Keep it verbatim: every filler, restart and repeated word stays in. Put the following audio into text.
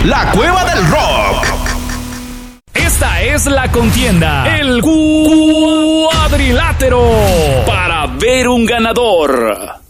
La Cueva del Rock. Esta es la contienda, el cuadrilátero, para ver un ganador.